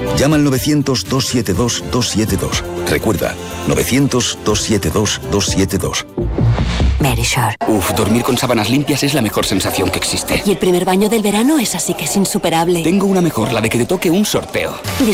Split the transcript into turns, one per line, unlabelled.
Llama al 900-272-272. Recuerda, 900-272-272.
Verisure.
Dormir con sábanas limpias es la mejor sensación que existe.
Y el primer baño del verano es así que es insuperable.
Tengo una mejor, la de que te toque un sorteo.